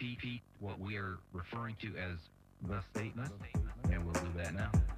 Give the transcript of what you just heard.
repeat what we are referring to as the statement, and we'll do that now.